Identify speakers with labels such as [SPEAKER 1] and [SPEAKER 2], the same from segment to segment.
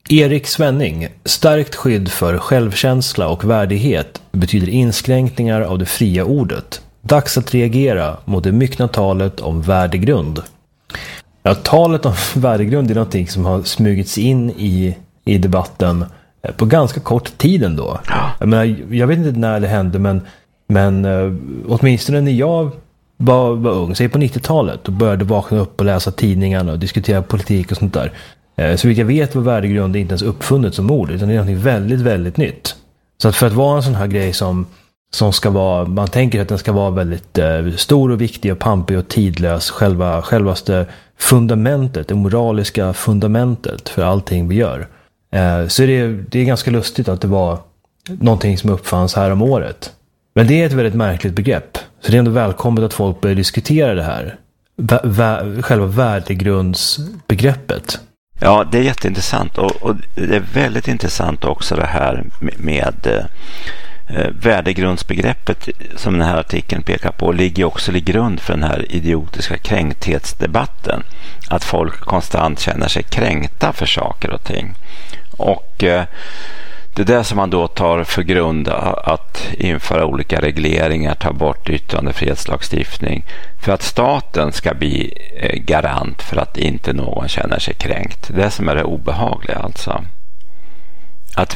[SPEAKER 1] Erik Svenning, starkt skydd för självkänsla och värdighet betyder inskränkningar av det fria ordet. Dags att reagera mot det myckna talet om värdegrund. Ja, talet om värdegrund är någonting som har smugits in i debatten på ganska kort tid ändå. Jag vet inte när det hände, men åtminstone när jag var ung, säg på 90-talet, och började vakna upp och läsa tidningarna och diskutera politik och sånt där. Så vitt jag vet var värdegrund inte ens uppfunnet som ord, utan det är något väldigt, väldigt nytt. Så att för att vara en sån här grej som ska vara, man tänker att den ska vara väldigt stor och viktig och pampig och tidlös, självaste fundamentet, det moraliska fundamentet för allting vi gör. Så det är ganska lustigt att det var någonting som uppfanns här om året. Men det är ett väldigt märkligt begrepp. Så det är ändå välkommet att folk börjar diskutera det här. Själva värdegrundsbegreppet.
[SPEAKER 2] Ja, det är jätteintressant. Och det är väldigt intressant också det här med värdegrundsbegreppet som den här artikeln pekar på ligger också i grund för den här idiotiska kränkthetsdebatten. Att folk konstant känner sig kränkta för saker och ting. Och det är det som man då tar för grund att införa olika regleringar, ta bort yttrandefrihetslagstiftning för att staten ska bli garant för att inte någon känner sig kränkt. Det är det som är det obehagliga alltså. Att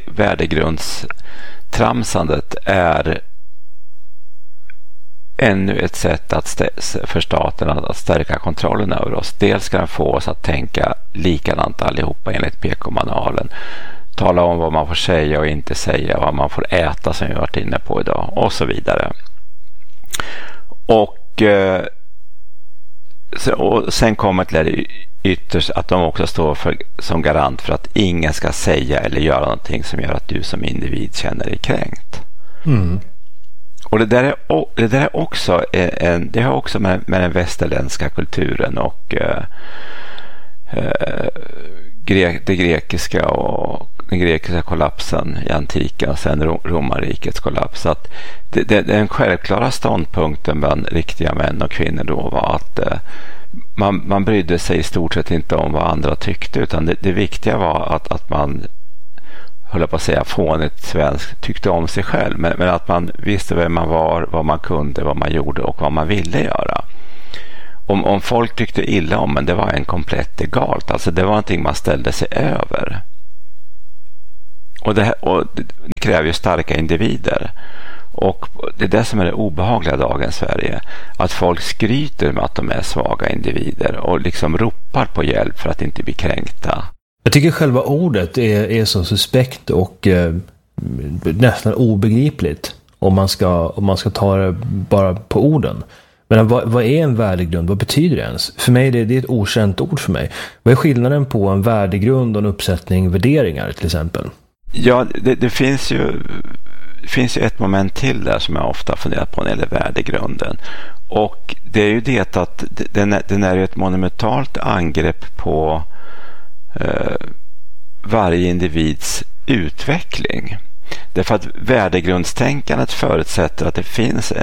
[SPEAKER 2] värdegrundstramsandet är ännu ett sätt för staten att stärka kontrollen över oss. Dels ska den få oss att tänka likadant allihopa enligt PK-manualen. Tala om vad man får säga och inte säga, vad man får äta som vi har varit inne på idag och så vidare. Och sen kommer det ytterst att de också står som garant för att ingen ska säga eller göra någonting som gör att du som individ känner dig kränkt. Mm. Och det där är också det har också med den västerländska kulturen och det grekiska och den grekiska kollapsen i antiken och sen romarrikets kollaps. Så att den självklara ståndpunkten bland riktiga män och kvinnor då var att man brydde sig i stort sett inte om vad andra tyckte, utan det viktiga var att man höll på att säga fånigt svensk tyckte om sig själv, men att man visste vem man var, vad man kunde, vad man gjorde och vad man ville göra. Om folk tyckte illa om, men det var en komplett egalt, alltså det var någonting man ställde sig över. Och det kräver ju starka individer. Och det är det som är det obehagliga i dagens Sverige. Att folk skryter med att de är svaga individer och liksom ropar på hjälp för att inte bli kränkta.
[SPEAKER 1] Jag tycker själva ordet är så suspekt och nästan obegripligt om man ska ta det bara på orden. Men vad är en värdegrund? Vad betyder det ens? För mig det är ett okänt ord för mig. Vad är skillnaden på en värdegrund och en uppsättning värderingar till exempel? Ja,
[SPEAKER 2] det finns ju ett moment till där som jag ofta funderat på när det gäller värdegrunden. Och det är ju det att den är ju ett monumentalt angrepp på varje individs utveckling. Därför att värdegrundstänkandet förutsätter att det finns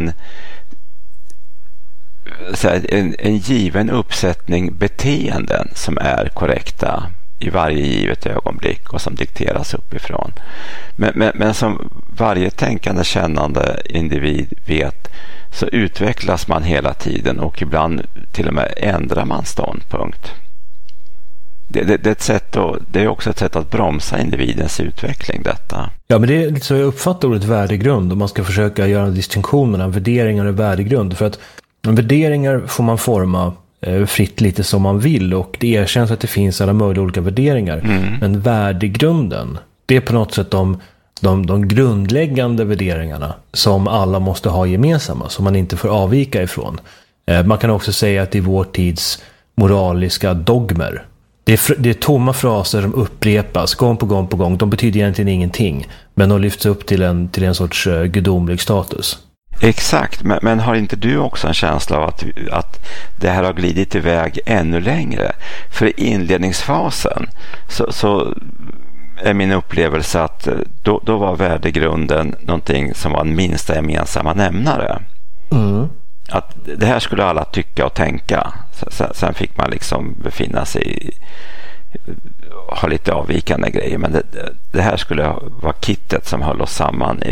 [SPEAKER 2] en given uppsättning beteenden som är korrekta i varje givet ögonblick och som dikteras uppifrån. Men som varje tänkande, kännande individ vet, så utvecklas man hela tiden och ibland till och med ändrar man ståndpunkt. Det är också ett sätt att bromsa individens utveckling detta.
[SPEAKER 1] Ja, men det är lite så jag uppfattar ordet värdegrund, om man ska försöka göra en distinktion mellan värderingar och värdegrund. För att värderingar får man forma fritt lite som man vill, och det erkänns att det finns alla möjliga olika värderingar. Mm. Men värdegrunden, det är på något sätt de grundläggande värderingarna som alla måste ha gemensamma, som man inte får avvika ifrån. Man kan också säga att det är vår tids moraliska dogmer. Det är tomma fraser som upprepas gång på gång på gång. De betyder egentligen ingenting, men de lyfts upp till en sorts gudomlig status.
[SPEAKER 2] Exakt, men har inte du också en känsla av att det här har glidit iväg ännu längre? För i inledningsfasen så är min upplevelse att då var värdegrunden någonting som var en minsta gemensamma nämnare. Mm. Att det här skulle alla tycka och tänka. Sen fick man liksom befinna sig ha lite avvikande grejer, men det här skulle vara kittet som höll oss samman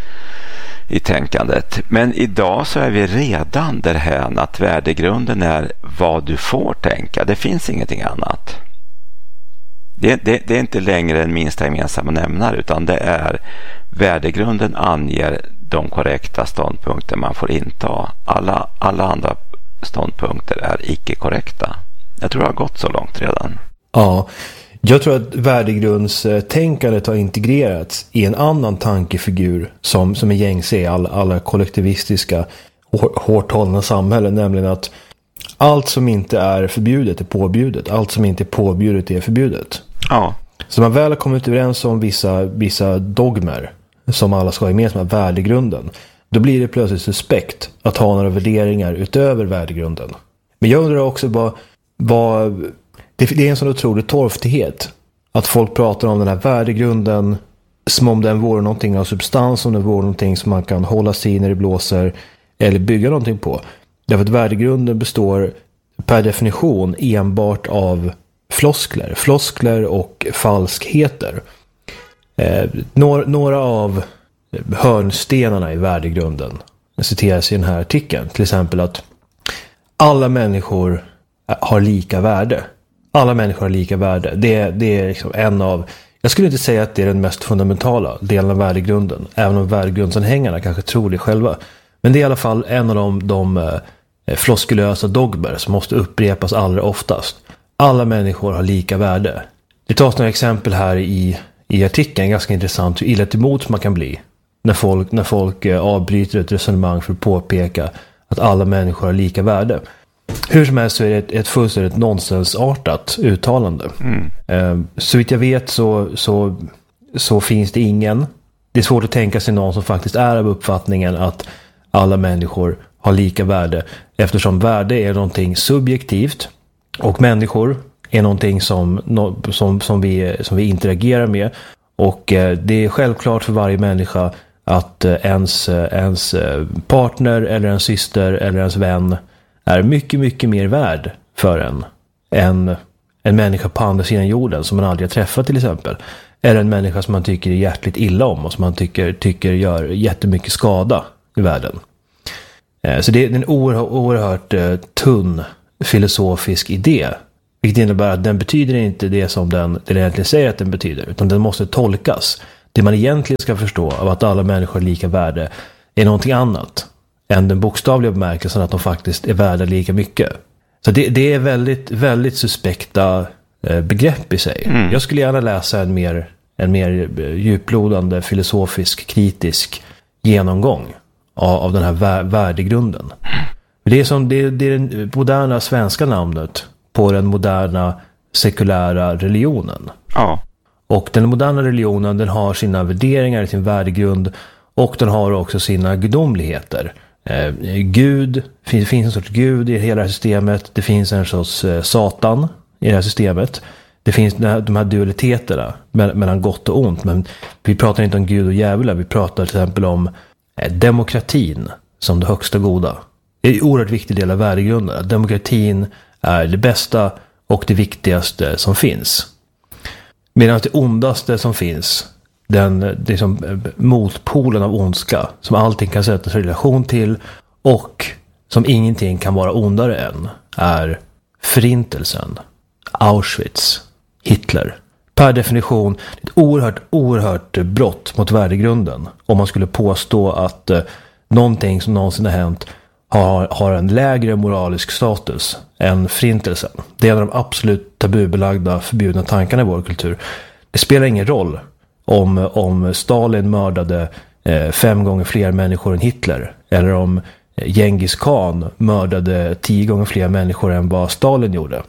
[SPEAKER 2] i tänkandet. Men idag så är vi redan därhän att värdegrunden är vad du får tänka. Det finns ingenting annat. Det är inte längre en minsta gemensamma nämnare, utan det är värdegrunden anger de korrekta ståndpunkter man får inta. Alla andra ståndpunkter är icke korrekta. Jag tror det har gått så långt redan.
[SPEAKER 1] Ja, jag tror att värdegrundstänkandet har integrerats i en annan tankefigur som är gängse i alla kollektivistiska hårt hållna samhällen, nämligen att allt som inte är förbjudet är påbjudet. Allt som inte är påbjudet är förbjudet.
[SPEAKER 2] Ja.
[SPEAKER 1] Så man väl har kommit överens om vissa dogmer som alla ska ha gemensamma, värdegrunden, då blir det plötsligt suspekt att ha några värderingar utöver värdegrunden. Men jag undrar också det är en sån otrolig torftighet att folk pratar om den här värdegrunden som om den vore någonting av substans, som den vore någonting som man kan hålla sig i när det blåser eller bygga någonting på. Därför att värdegrunden består per definition enbart av floskler och falskheter. Några av hörnstenarna i värdegrunden citeras i den här artikeln. Till exempel att alla människor har lika värde. Alla människor har lika värde. Det är liksom en av... Jag skulle inte säga att det är den mest fundamentala delen av värdegrunden. Även om värdegrundsanhängarna kanske tror det själva. Men det är i alla fall en av de floskulösa dogmer som måste upprepas allra oftast. Alla människor har lika värde. Det tas några exempel här i artikeln. Ganska intressant hur illa till mods man kan bli. När folk avbryter ett resonemang för att påpeka att alla människor har lika värde. Hur som helst så är det ett fullständigt nonsensartat uttalande. Så vitt jag vet så finns det ingen. Det är svårt att tänka sig någon som faktiskt är av uppfattningen att alla människor har lika värde. Eftersom värde är någonting subjektivt och människor är någonting som vi interagerar med. Och det är självklart för varje människa att ens partner eller en syster eller ens vän är mycket, mycket mer värd för en människa på andra sidan jorden som man aldrig har träffat till exempel. Eller en människa som man tycker är hjärtligt illa om och som man tycker gör jättemycket skada i världen. Så det är en oerhört tunn filosofisk idé. Vilket innebär att den betyder inte det som den egentligen säger att den betyder. Utan den måste tolkas. Det man egentligen ska förstå av att alla människor är lika värde är någonting annat än den bokstavliga bemärkelsen att de faktiskt är värda lika mycket. Så det är väldigt, väldigt suspekta begrepp i sig. Jag skulle gärna läsa en mer djuplodande, filosofisk, kritisk genomgång av den här värdegrunden. Det är det moderna svenska namnet på den moderna sekulära religionen.
[SPEAKER 2] Ja.
[SPEAKER 1] Och den moderna religionen, den har sina värderingar i sin värdegrund och den har också sina gudomligheter. Gud, finns en sorts gud i hela det här systemet. Det finns en sorts satan i det här systemet. Det finns de här dualiteterna mellan gott och ont. Men vi pratar inte om Gud och djävulen. Vi pratar till exempel om demokratin som det högsta goda. Det är en oerhört viktig del av värdegrunden. Demokratin är det bästa och det viktigaste som finns. Medan det ondaste som finns, det är som motpolen av ondska, som allting kan sättas i relation till och som ingenting kan vara ondare än, är förintelsen, Auschwitz, Hitler. Per definition ett oerhört brott mot värdegrunden om man skulle påstå att någonting som någonsin har hänt har en lägre moralisk status än förintelsen. Det är en av de absolut tabubelagda, förbjudna tankarna i vår kultur. Det spelar ingen roll om Stalin mördade 5 gånger fler människor än Hitler, eller om Genghis Khan mördade 10 gånger fler människor än vad Stalin gjorde.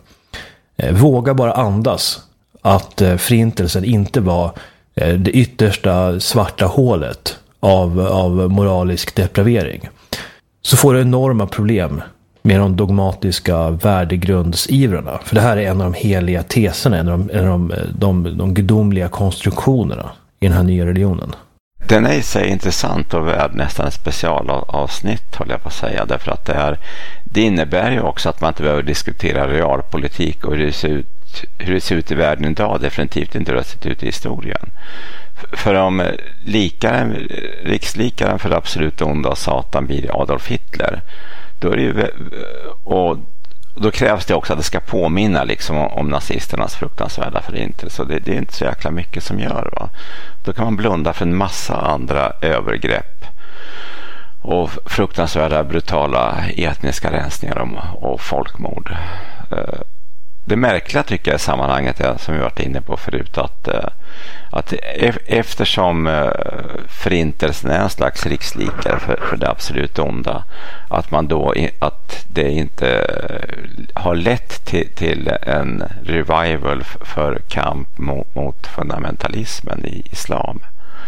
[SPEAKER 1] Våga bara andas att förintelsen inte var det yttersta svarta hålet av moralisk depravering. Så får du enorma problem med de dogmatiska värdegrundsivrarna. För det här är en av de heliga teserna, en av de gudomliga konstruktionerna i den här nya religionen.
[SPEAKER 2] Den är i sig intressant och värd nästan ett specialavsnitt, håller jag på att säga. Därför att det innebär ju också att man inte behöver diskutera realpolitik och hur det ser ut hur det ser ut i världen idag, definitivt inte hur det har sett ut i historien. För om rikslikaren för absolut onda Satan blir Adolf Hitler, då är det ju, och då krävs det också att det ska påminna liksom om nazisternas fruktansvärda förintelse. Så det är inte så jäkla mycket som gör, va? Då kan man blunda för en massa andra övergrepp och fruktansvärda brutala etniska rensningar och folkmord. Det märkliga tycker jag i sammanhanget är, som vi varit inne på förut, att eftersom förintelsen är en slags rikslikare för det absolut onda, att det inte har lett till en revival för kamp mot fundamentalismen i islam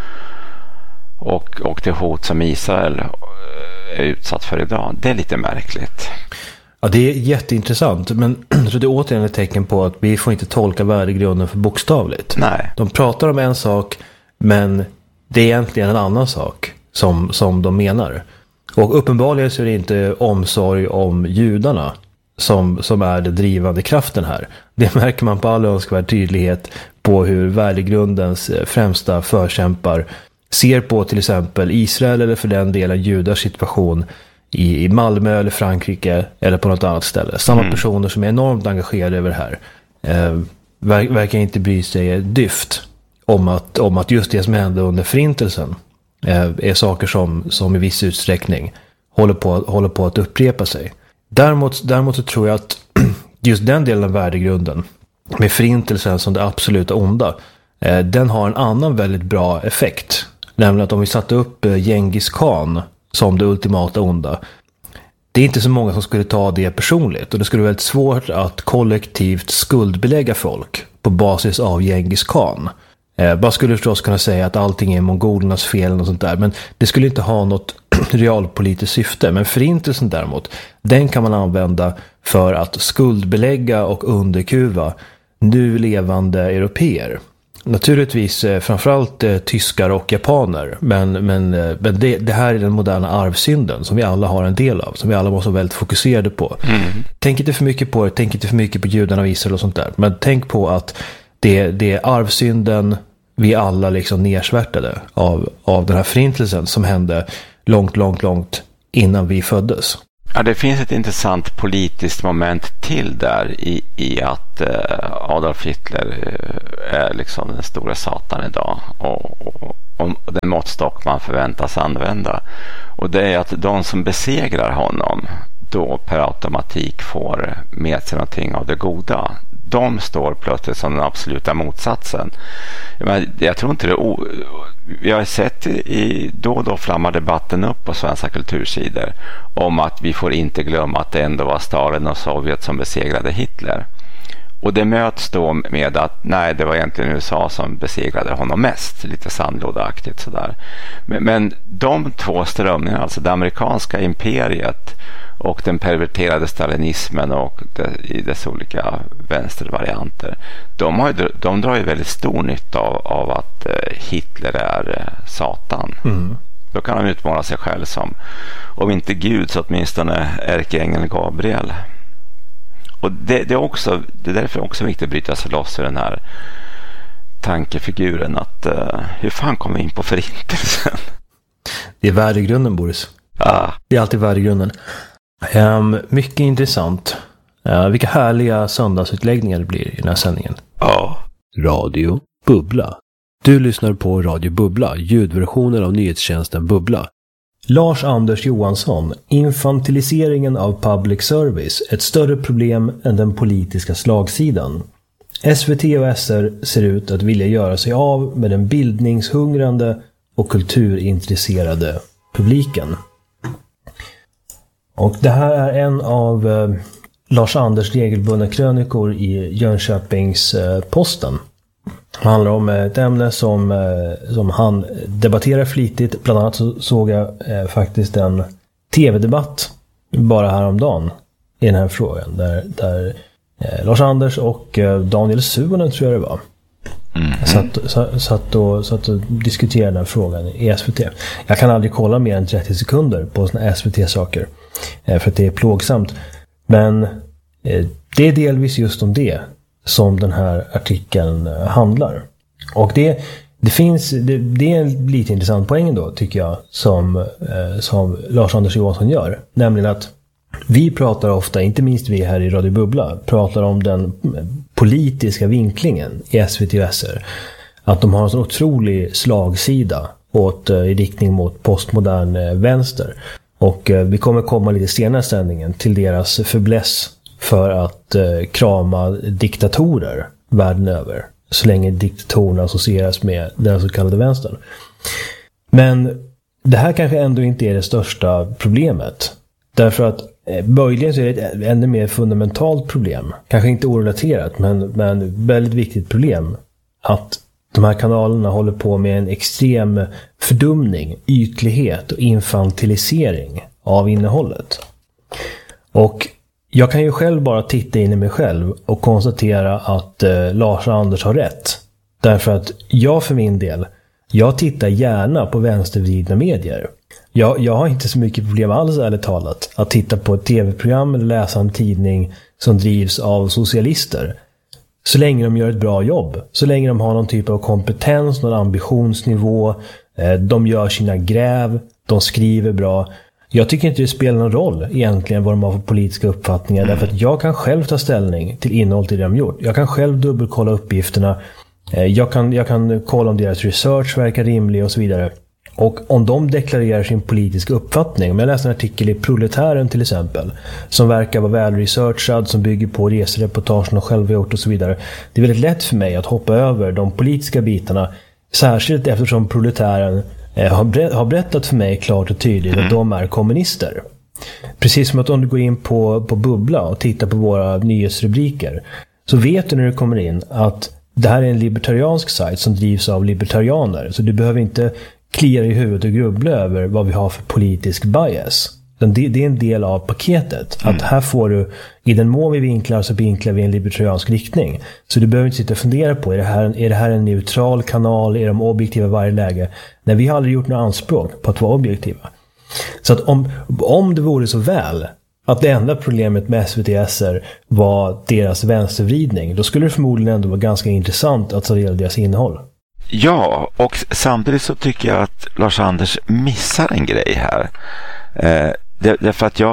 [SPEAKER 2] och det hot som Israel är utsatt för idag. Det är lite märkligt.
[SPEAKER 1] Ja, det är jätteintressant, men så det är återigen ett tecken på att vi får inte tolka värdegrunden för bokstavligt.
[SPEAKER 2] Nej.
[SPEAKER 1] De pratar om en sak, men det är egentligen en annan sak som de menar. Och uppenbarligen så är det inte omsorg om judarna som är den drivande kraften här. Det märker man på all önskvärd tydlighet på hur värdegrundens främsta förkämpar ser på till exempel Israel eller för den delen judars situation i Malmö eller Frankrike eller på något annat ställe. Samma personer som är enormt engagerade över det här verkar inte bry sig dyft om att just det som hände under förintelsen är saker som i viss utsträckning håller på att upprepa sig. Däremot så tror jag att just den delen av värdegrunden med förintelsen som det absoluta onda, den har en annan väldigt bra effekt. Nämligen att om vi satte upp Genghis Khan som det ultimata onda, det är inte så många som skulle ta det personligt, och det skulle vara väldigt svårt att kollektivt skuldbelägga folk på basis av Genghis Khan. Man skulle förstås kunna säga att allting är mongolernas fel och sånt där, men det skulle inte ha något realpolitiskt syfte. Men förintelsen däremot, den kan man använda för att skuldbelägga och underkuva nu levande europeer. Naturligtvis framförallt tyskar och japaner, men det här är den moderna arvsynden som vi alla har en del av, som vi alla måste vara väldigt fokuserade på. Tänk inte för mycket på det, tänk inte för mycket på judarna och Israel och sånt där, men tänk på att det är arvsynden vi alla liksom nersvärtade av den här förintelsen som hände långt innan vi föddes.
[SPEAKER 2] Ja, det finns ett intressant politiskt moment till där i att Adolf Hitler är liksom den stora satan idag och den måttstock man förväntas använda. Och det är att de som besegrar honom då per automatik får med sig någonting av det goda. De står plötsligt som den absoluta motsatsen. Jag tror inte det vi har sett då och då flammar debatten upp på svenska kultursidor om att vi får inte glömma att det ändå var Stalin och Sovjet som besegrade Hitler. Och det möts då med att nej, det var egentligen USA som besegrade honom mest, lite sandlådeaktigt sådär. Men de två strömningarna, alltså det amerikanska imperiet och den perverterade stalinismen och i dess olika vänstervarianter, de drar ju väldigt stor nytta av att Hitler är Satan. Då kan han utmåla sig själv som, om inte Gud så åtminstone ärkeängeln Gabriel. Och det är därför också viktigt att bryta sig loss ur den här tankefiguren att hur fan kommer vi in på förintelsen?
[SPEAKER 1] Det är värdegrunden, Boris.
[SPEAKER 2] Ja.
[SPEAKER 1] Det är alltid värdegrunden. Mycket intressant. Vilka härliga söndagsutläggningar det blir i den här sändningen.
[SPEAKER 2] Ja.
[SPEAKER 1] Radio Bubbla. Du lyssnar på Radio Bubbla, ljudversionen av nyhetstjänsten Bubbla. Lars Anders Johansson, infantiliseringen av public service, ett större problem än den politiska slagsidan. SVT och SR ser ut att vilja göra sig av med den bildningshungrande och kulturintresserade publiken. Och det här är en av Lars Anders regelbundna krönikor i Jönköpings Posten. Det handlar om ett ämne som han debatterar flitigt. Bland annat så såg jag faktiskt en tv-debatt bara häromdagen i den här frågan. Där Lars Anders och Daniel Suhonen, tror jag det var, satt och diskuterade den här frågan i SVT. Jag kan aldrig kolla mer än 30 sekunder på såna SVT-saker för att det är plågsamt. Men det är delvis just om det. som den här artikeln handlar. Och det är en lite intressant poäng då, tycker jag, som Lars-Anders Johansson gör. Nämligen att vi pratar ofta, inte minst vi här i Radio Bubbla, pratar om den politiska vinklingen i SVT och SR. Att de har en så otrolig slagsida i riktning mot postmodern vänster. Och vi kommer komma lite senare i sändningen till deras fäbless för att krama diktatorer världen över. Så länge diktatorerna associeras med den så kallade vänstern. Men det här kanske ändå inte är det största problemet. Därför att möjligen så är det ett ännu mer fundamentalt problem. Kanske inte orelaterat, men väldigt viktigt problem. Att de här kanalerna håller på med en extrem fördumning, ytlighet och infantilisering av innehållet. Och jag kan ju själv bara titta in i mig själv och konstatera att Lars och Anders har rätt. Därför att jag för min del, jag tittar gärna på vänstervridna medier. Jag har inte så mycket problem alls, ärligt talat, att titta på ett tv-program eller läsa en tidning som drivs av socialister. Så länge de gör ett bra jobb. Så länge de har någon typ av kompetens, någon ambitionsnivå. De gör sina gräv. De skriver bra. Jag tycker inte det spelar någon roll egentligen vad de har för politiska uppfattningar. Därför att jag kan själv ta ställning till innehållet i det de gjort. Jag kan själv dubbelkolla uppgifterna. Jag kan kolla om deras research verkar rimlig och så vidare. Och om de deklarerar sin politiska uppfattning, om jag läser en artikel i Proletären till exempel, som verkar vara välresearchad, som bygger på resereportagen och själva gjort och så vidare. Det är väldigt lätt för mig att hoppa över de politiska bitarna, särskilt eftersom Proletären har berättat för mig klart och tydligt att de är kommunister. Precis som att om du går in på Bubbla och tittar på våra nyhetsrubriker, så vet du när du kommer in att det här är en libertariansk sajt som drivs av libertarianer. Så du behöver inte klia i huvudet och grubbla över vad vi har för politisk bias. Det är en del av paketet. Att här får du, i den mån vi vinklar så vinklar vi en libertariansk riktning. Så du behöver inte sitta och fundera på, är det här en neutral kanal? Är de objektiva i varje läge? Nej, vi har aldrig gjort några anspråk på att vara objektiva. Så att om det vore så väl att det enda problemet med SVT/SR var deras vänstervridning, då skulle det förmodligen ändå vara ganska intressant att ta del av deras innehåll.
[SPEAKER 2] Ja, och samtidigt så tycker jag att Lars-Anders missar en grej här. Därför att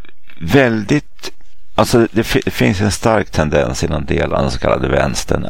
[SPEAKER 2] det finns en stark tendens inom delar av den så kallade vänstern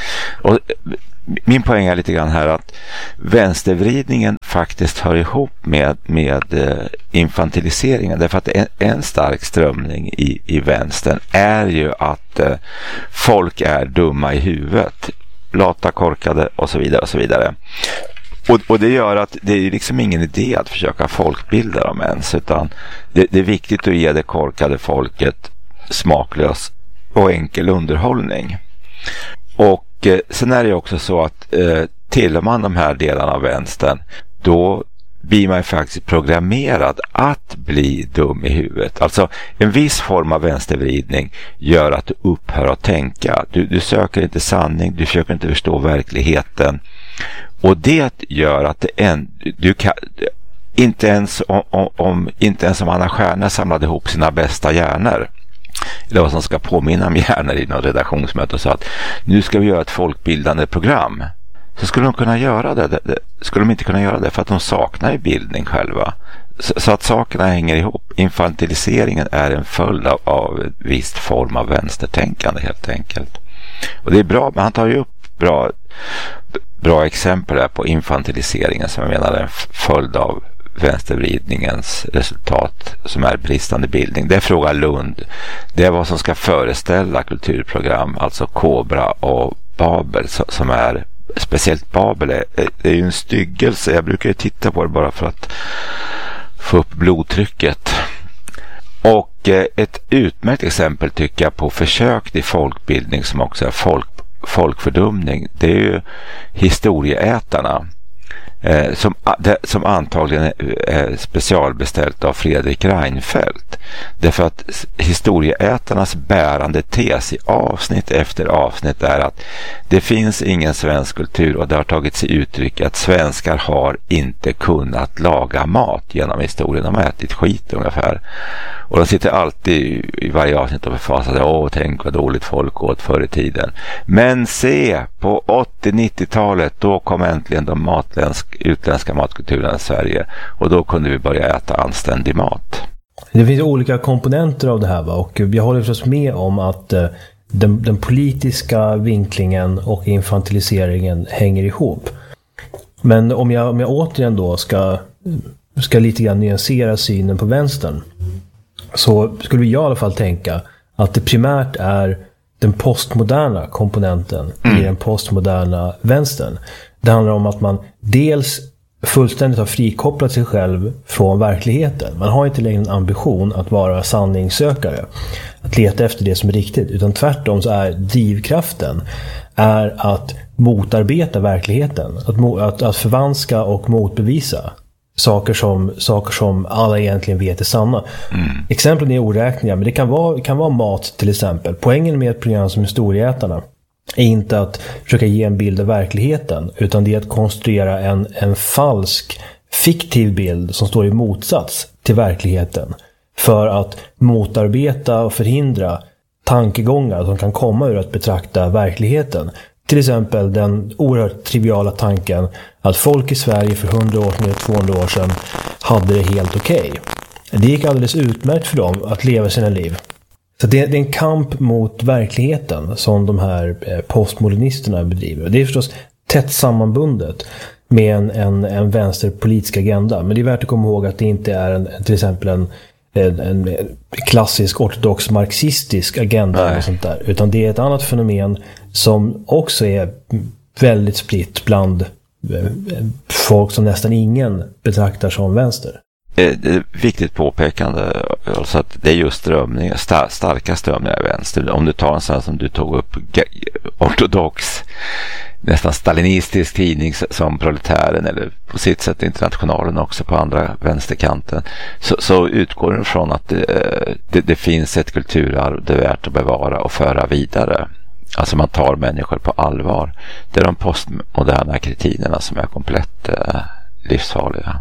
[SPEAKER 2] min poäng är lite grann här att vänstervridningen faktiskt hör ihop med infantiliseringen. Därför att en stark strömning i vänstern är ju att folk är dumma i huvudet, lata, korkade och så vidare och så vidare. Och det gör att det är liksom ingen idé att försöka folkbilda dem ens, utan det är viktigt att ge det korkade folket smaklös och enkel underhållning. Och sen är det också så att tillhör man de här delarna av vänstern, då blir man faktiskt programmerad att bli dum i huvudet. Alltså en viss form av vänstervridning gör att du upphör att tänka. Du söker inte sanning, du försöker inte förstå verkligheten. Och det gör att inte ens om Anna Stjärna samlade ihop sina bästa hjärnor, eller vad som ska påminna om hjärnor i något redaktionsmöte, och sa att nu ska vi göra ett folkbildande program, så skulle de kunna göra det. Skulle de inte kunna göra det för att de saknar bildning själva. Så att sakerna hänger ihop. Infantiliseringen är en följd av en viss form av vänstertänkande helt enkelt. Och det är bra, men han tar ju upp bra exempel där på infantiliseringen, som jag menar är en följd av vänstervridningens resultat, som är bristande bildning. Det är fråga Lund. Det är vad som ska föreställa kulturprogram, alltså Kobra och Babel, som är speciellt Babel det är ju en styggelse. Jag brukar ju titta på det bara för att få upp blodtrycket. Och ett utmärkt exempel tycker jag på försök till folkbildning som också är folkfördumning, det är ju Historieätarna. som antagligen är specialbeställt av Fredrik Reinfeldt. Därför att historieätarnas bärande tes i avsnitt efter avsnitt är att det finns ingen svensk kultur, och det har tagit sig uttryck att svenskar har inte kunnat laga mat genom historien. De har ätit skit ungefär. Och de sitter alltid i varje avsnitt och förfasar sig. Tänk vad dåligt folk åt förr i tiden. Men se, på 80-90-talet då kom äntligen de utländska matkulturerna i Sverige. Och då kunde vi börja äta anständig mat.
[SPEAKER 1] Det finns olika komponenter av det här, va? Och jag håller förstås med om att den politiska vinklingen och infantiliseringen hänger ihop. Men om jag återigen då ska lite grann nyansera synen på vänstern, så skulle jag i alla fall tänka att det primärt är den postmoderna komponenten i den postmoderna vänstern. Det handlar om att man dels fullständigt har frikopplat sig själv från verkligheten. Man har inte längre en ambition att vara sanningssökare, att leta efter det som är riktigt, utan tvärtom så är drivkraften är att motarbeta verkligheten, att förvanska och motbevisa saker som alla egentligen vet är sanna. Exemplen är oräkneliga, men det kan vara mat till exempel. Poängen med ett program som Historieätarna är inte att försöka ge en bild av verkligheten, utan det är att konstruera en falsk, fiktiv bild som står i motsats till verkligheten, för att motarbeta och förhindra tankegångar som kan komma ur att betrakta verkligheten. Till exempel den oerhört triviala tanken att folk i Sverige för 100 år sedan eller 200 år sedan hade det helt okej. Det gick alldeles utmärkt för dem att leva sina liv. Så det är en kamp mot verkligheten som de här postmodernisterna bedriver. Det är förstås tätt sammanbundet med en vänsterpolitisk agenda. Men det är värt att komma ihåg att det inte är till exempel en klassisk ortodox marxistisk agenda eller sånt där, utan det är ett annat fenomen som också är väldigt spritt bland folk som nästan ingen betraktar som vänster.
[SPEAKER 2] Det är ett viktigt påpekande, alltså att det är just strömningar, starka strömningar i vänster. Om du tar en sån som du tog upp, ortodox, nästan stalinistisk tidning som Proletären, eller på sitt sätt Internationalen också på andra vänsterkanten, så utgår den från att det finns ett kulturarv det är värt att bevara och föra vidare. Alltså man tar människor på allvar. Det är de postmoderna kritinerna som är komplett livsfarliga.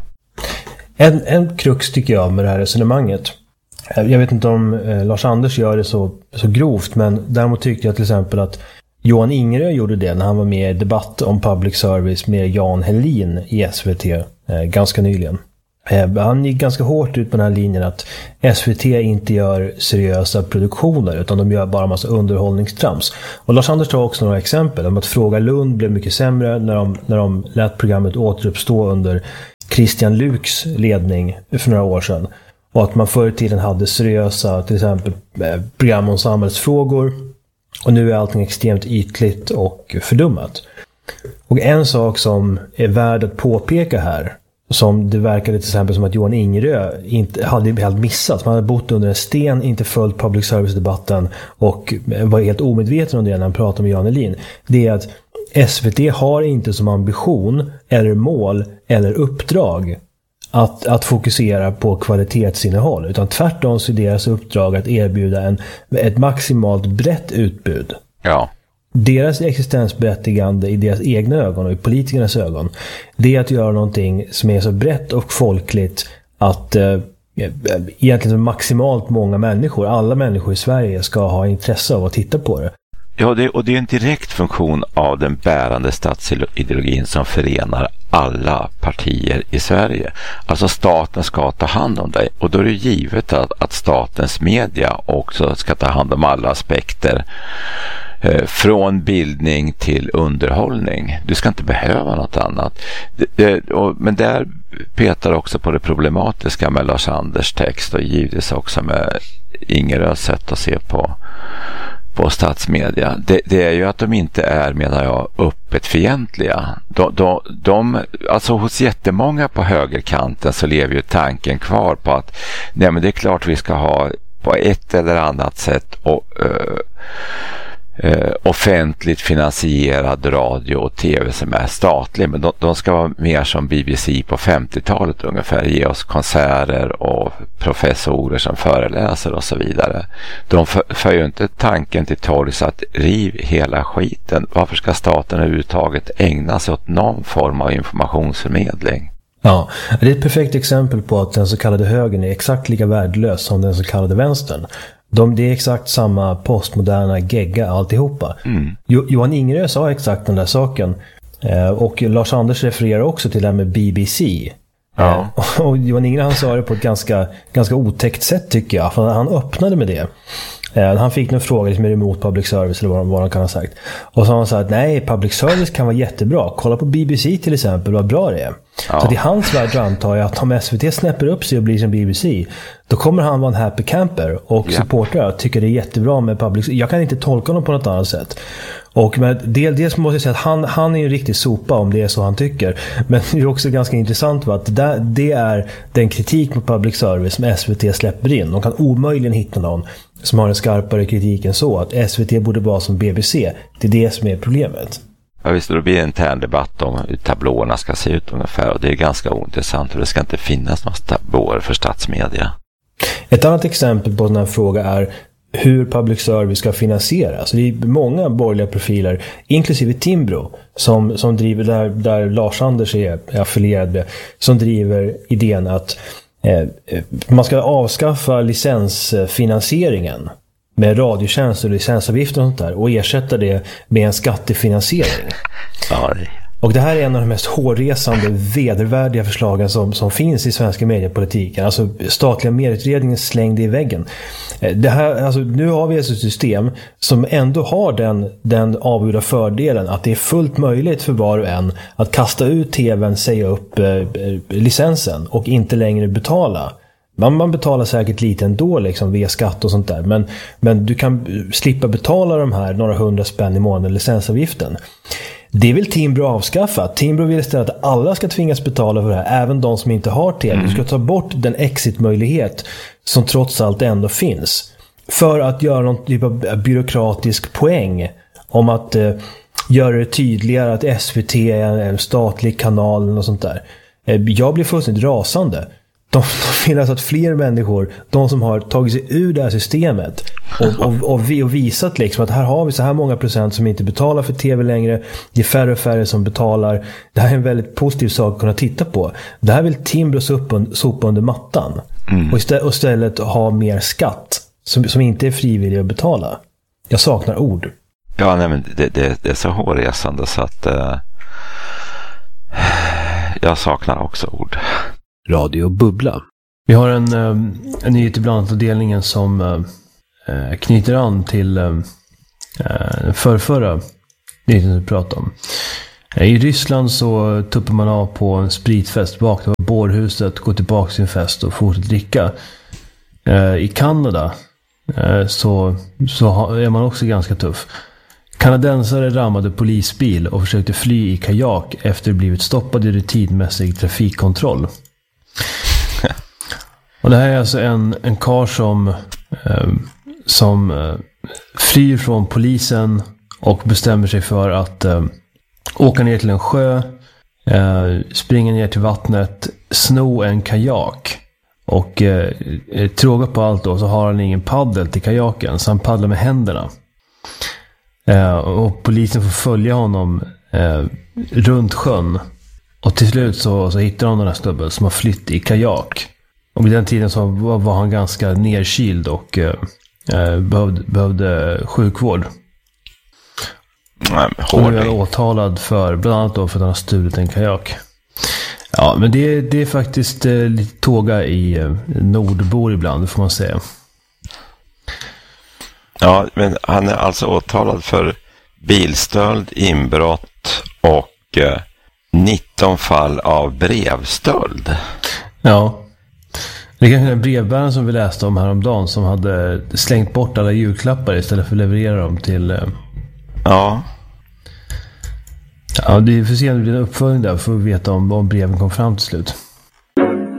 [SPEAKER 1] En krux tycker jag med det här resonemanget, jag vet inte om Lars Anders gör det så grovt, men däremot tycker jag till exempel att Johan Ingerö gjorde det när han var med i debatt om public service med Jan Helin i SVT ganska nyligen. Han gick ganska hårt ut på den här linjen att SVT inte gör seriösa produktioner, utan de gör bara en massa underhållningstrams. Och Lars Anders tar också några exempel om att Fråga Lund blev mycket sämre när de lät programmet återuppstå under Christian Luuks ledning för några år sedan. Och att man förr i tiden hade seriösa, till exempel program om samhällsfrågor, och nu är allting extremt ytligt och fördummat. Och en sak som är värd att påpeka här, som det verkade till exempel som att Johan Ingerö inte hade helt missat. Man hade bott under en sten, inte följt public service-debatten och var helt omedveten om det när han pratade med Jan Helin. Det är att SVT har inte som ambition eller mål eller uppdrag att fokusera på kvalitetsinnehåll, utan tvärtom så är deras uppdrag att erbjuda ett maximalt brett utbud.
[SPEAKER 2] Ja.
[SPEAKER 1] Deras existensberättigande i deras egna ögon och i politikernas ögon, det är att göra någonting som är så brett och folkligt att egentligen maximalt många människor, alla människor i Sverige, ska ha intresse av att titta på det.
[SPEAKER 2] Ja, och det är en direkt funktion av den bärande statsideologin som förenar alla partier i Sverige. Alltså staten ska ta hand om dig, och då är det givet att statens media också ska ta hand om alla aspekter. Från bildning till underhållning. Du ska inte behöva något annat. Men där petar också på det problematiska med Lars Anders text, och givetvis också med Ingerös sätt att se på statsmedia. Det är ju att de inte är, menar jag, öppet fientliga. Alltså hos jättemånga på högerkanten så lever ju tanken kvar på att nej, men det är klart vi ska ha på ett eller annat sätt och offentligt finansierad radio och tv som är statlig, men de ska vara mer som BBC på 50-talet ungefär, ge oss konserter och professorer som föreläser och så vidare. De för ju inte tanken till torgs att riv hela skiten. Varför ska staten överhuvudtaget ägna sig åt någon form av informationsförmedling?
[SPEAKER 1] Ja, det är ett perfekt exempel på att den så kallade högern är exakt lika värdelös som den så kallade vänstern. Det är exakt samma postmoderna gegga alltihopa. Johan Ingerö sa exakt den där saken. Och Lars Anders refererar också till det här med BBC.
[SPEAKER 2] Ja.
[SPEAKER 1] Och Johan Ingerö, han sa det på ett ganska otäckt sätt, tycker jag. För han öppnade med det. Han fick en fråga liksom, är det emot public service eller vad han kan ha sagt. Och så har han sagt att nej, public service kan vara jättebra. Kolla på BBC till exempel, vad bra det är. Ja. Så i hans värld antar jag att om SVT snäpper upp sig och blir som BBC, då kommer han vara en happy camper och supportrar tycker det är jättebra med public service. Jag kan inte tolka honom på något annat sätt. Och men dels måste jag säga att han är ju en riktig sopa om det är så han tycker. Men det är också ganska intressant att det är den kritik mot public service som SVT släpper in. De kan omöjligen hitta någon som har en skarpare kritik än så. Att SVT borde vara som BBC. Det är det som är problemet.
[SPEAKER 2] Ja, visst, det blir en intern debatt om hur tablåerna ska se ut ungefär. Och det är ganska ointressant. Och det ska inte finnas några tablåer för statsmedia.
[SPEAKER 1] Ett annat exempel på den här frågan är hur public service ska finansieras. Det är många borgerliga profiler, inklusive Timbro, som driver, där Lars Anders är affilierad med, som driver idén att man ska avskaffa licensfinansieringen med radiotjänster och licensavgifter och sånt där och ersätta det med en skattefinansiering.
[SPEAKER 2] Ja,
[SPEAKER 1] och det här är en av de mest hårresande, vedervärdiga förslagen som finns i svenska mediepolitiken. Alltså statliga medieutredningen slängde i väggen. Det här, alltså, nu har vi ett system som ändå har den avgjorda fördelen att det är fullt möjligt för var och en att kasta ut tvn, säga upp licensen och inte längre betala. Man betalar säkert lite ändå liksom, via skatt och sånt där. Men du kan slippa betala de här några 100 spänn i månaden licensavgiften. Det vill Timbro avskaffa. Timbro vill istället att alla ska tvingas betala för det här, även de som inte har tv. Du ska ta bort den exitmöjlighet som trots allt ändå finns. För att göra någon typ av byråkratisk poäng om att göra det tydligare att SVT är en statlig kanal och sånt där. Jag blir fullständigt rasande. De vill alltså att fler människor, de som har tagit sig ur det här systemet och visat liksom att här har vi så här många procent som inte betalar för tv längre, det är färre och färre som betalar. Det här är en väldigt positiv sak att kunna titta på. Det här vill Timbro sopa under mattan och istället ha mer skatt som inte är frivillig att betala. Jag saknar ord.
[SPEAKER 2] Ja, nej, men det är så hårresande så att jag saknar också ord.
[SPEAKER 1] Radio Bubbla. Vi har en nyhet i blandavdelningen som knyter an till förra nyheten vi pratade om. I Ryssland så tuppar man av på en spritfest, vaknar på bårhuset, går tillbaka till sin fest och fortsätter dricka. I Kanada så är man också ganska tuff. Kanadensare rammade polisbil och försökte fly i kajak efter blivit stoppad i rutinmässig trafikkontroll. Och det här är alltså en karl som flyr från polisen och bestämmer sig för att åka ner till en sjö, springa ner till vattnet, sno en kajak och tråga på allt då, så har han ingen paddel till kajaken så han paddlar med händerna. Och polisen får följa honom runt sjön. Och till slut så hittar de den här snubben som har flytt i kajak. Och vid den tiden så var han ganska nerkyld och behövde sjukvård. Och nu är åtalad för bland annat då för att han har stulit en kajak. Ja, men det är faktiskt lite tåga i Nordbor ibland, får man säga.
[SPEAKER 2] Ja, men han är alltså åtalad för bilstöld, inbrott och 19 fall av brevstöld.
[SPEAKER 1] Ja. Det är kanske den brevbäraren som vi läste om häromdagen som hade slängt bort alla julklappar istället för att leverera dem till...
[SPEAKER 2] Ja.
[SPEAKER 1] Ja, det är för sent att det blir en uppföljning där för att veta om breven kom fram till slut.